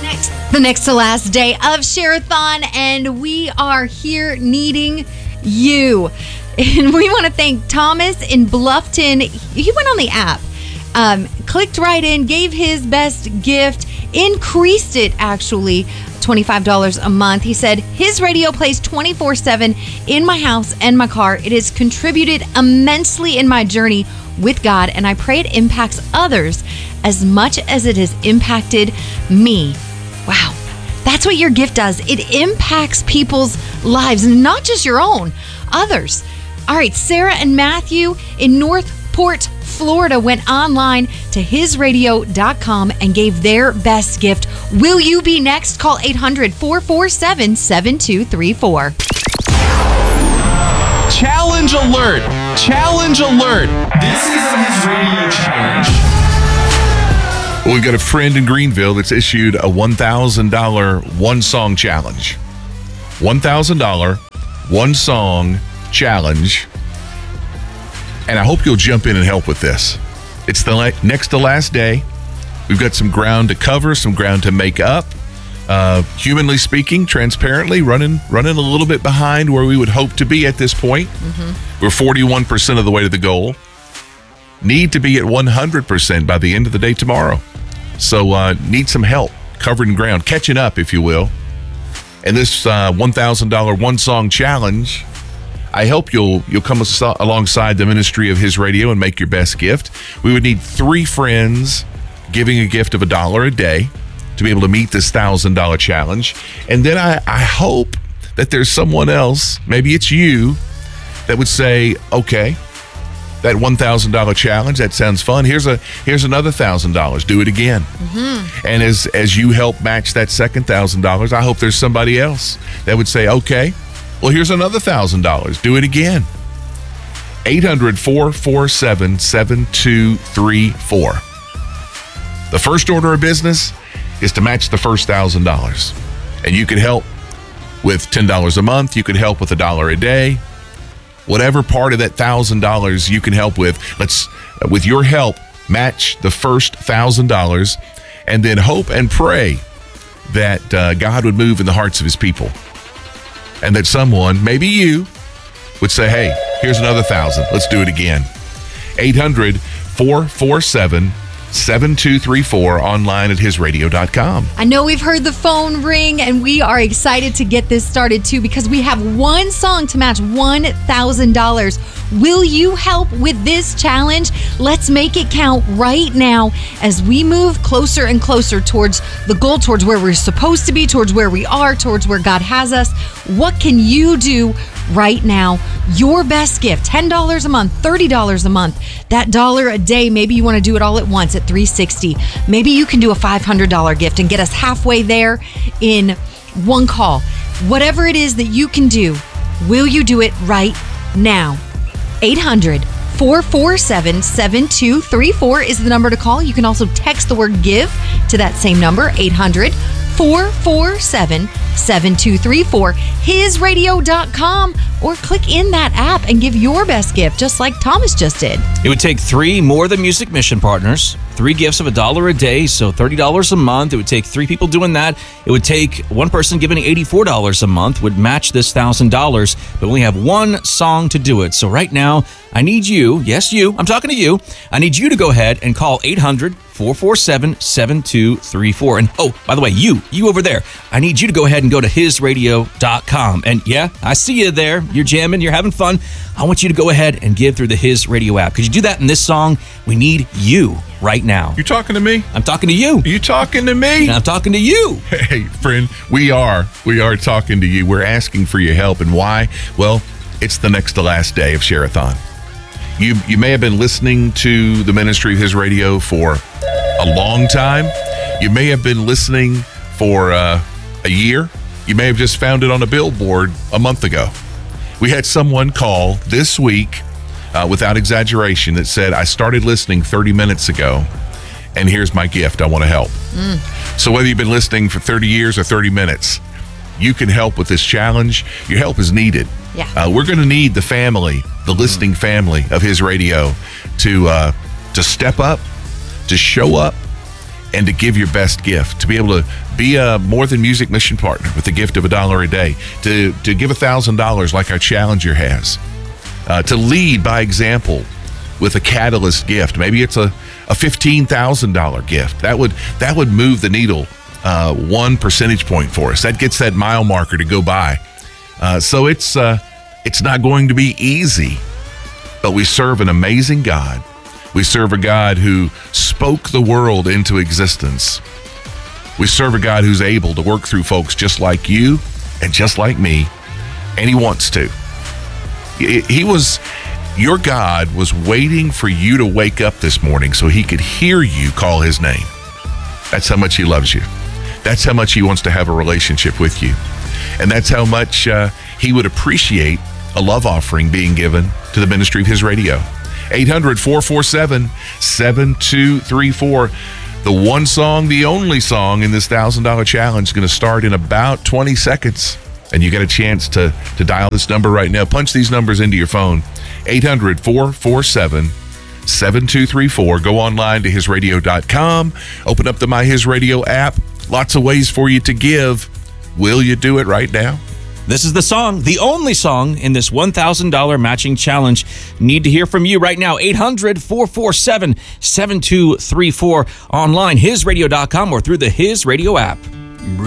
The next to last day of Share-a-thon, and we are here needing you. And we want to thank Thomas in Bluffton. He went on the app, clicked right in, gave his best gift, increased it actually, $25 a month. He said, his radio plays 24/7 in my house and my car. It has contributed immensely in my journey with God, and I pray it impacts others as much as it has impacted me. Wow. That's what your gift does. It impacts people's lives, not just your own, others. All right, Sarah and Matthew in Northport, Florida went online to hisradio.com and gave their best gift. Will you be next? Call 800-447-7234. Challenge alert! Challenge alert! This is His Radio Challenge. We've got a friend in Greenville that's issued a $1,000 one-song challenge. $1,000 one-song challenge. And I hope you'll jump in and help with this. It's the next to last day. We've got some ground to cover, some ground to make up. Humanly speaking, transparently, running a little bit behind where we would hope to be at this point. Mm-hmm. We're 41% of the way to the goal. Need to be at 100% by the end of the day tomorrow. So need some help covering ground, catching up, if you will. And this $1,000 one-song challenge, I hope you'll come alongside the ministry of His Radio and make your best gift. We would need 3 friends giving a gift of $1 a day to be able to meet this $1,000 challenge. And then I hope that there's someone else, maybe it's you, that would say, okay, that $1,000 challenge, that sounds fun. Here's another $1,000. Do it again. Mm-hmm. And as you help match that second $1,000, I hope there's somebody else that would say, okay, well, here's another $1,000. Do it again. 800-447-7234. The first order of business is to match the first $1,000. And you can help with $10 a month. You can help with $1 a day. Whatever part of that $1,000 you can help with, let's, with your help, match the first $1,000 and then hope and pray that God would move in the hearts of His people. And that someone, maybe you, would say, hey, here's another $1,000. Let's do it again. 800-447-7234, online at hisradio.com. I know we've heard the phone ring, and we are excited to get this started too, because we have one song to match $1,000. Will you help with this challenge? Let's make it count right now as we move closer and closer towards the goal, towards where we're supposed to be, towards where we are, towards where God has us. What can you do right now? Your best gift, $10 a month, $30 a month, that $1 a day. Maybe you want to do it all at once at $360. Maybe you can do a $500 gift and get us halfway there in one call. Whatever it is that you can do, will you do it right now? 800-447-7234 is the number to call. You can also text the word GIVE to that same number, 800-447-7234, hisradio.com, or click in that app and give your best gift, just like Thomas just did. It would take 3 More Than Music mission partners, 3 gifts of $1 a day, so $30 a month. It would take 3 people doing that. It would take one person giving $84 a month, would match this $1,000, but we only have one song to do it. So right now, I need you, yes, you, I'm talking to you, I need you to go ahead and call 800-447-7234. And oh, by the way, you over there, I need you to go ahead and go to hisradio.com. And yeah, I see you there. You're jamming, you're having fun. I want you to go ahead and give through the His Radio app. Could you do that in this song? We need you right now. You talking to me? I'm talking to you. You talking to me? I'm talking to you. Hey, friend, we are talking to you. We're asking for your help. And why? Well, it's the next to last day of Share-a-thon. You may have been listening to the ministry of His Radio for a long time. You may have been listening for a year. You may have just found it on a billboard a month ago. We had someone call this week, without exaggeration, that said, I started listening 30 minutes ago, and here's my gift. I want to help. So whether you've been listening for 30 years or 30 minutes, you can help with this challenge. Your help is needed. Yeah. We're going to need the family, the listening family of His Radio to step up, to show up, and to give your best gift, to be able to be a More Than Music mission partner with a gift of $1 a day, to give $1,000 like our Challenger has, to lead by example with a Catalyst gift. Maybe it's a $15,000 gift. That would move the needle 1 percentage point for us. That gets that mile marker to go by. So it's not going to be easy, but we serve an amazing God. We serve a God who spoke the world into existence. We serve a God who's able to work through folks just like you and just like me, and he wants to. Your God was waiting for you to wake up this morning so he could hear you call his name. That's how much he loves you. That's how much he wants to have a relationship with you. And that's how much he would appreciate a love offering being given to the ministry of his radio. 800-447-7234. The one song, the only song in this $1,000 challenge is going to start in about 20 seconds. And you got a chance to dial this number right now. Punch these numbers into your phone. 800-447-7234. Go online to hisradio.com. Open up the My His Radio app. Lots of ways for you to give. Will you do it right now? This is the song, the only song in this $1,000 matching challenge. Need to hear from you right now. 800-447-7234. Online, hisradio.com or through the His Radio app.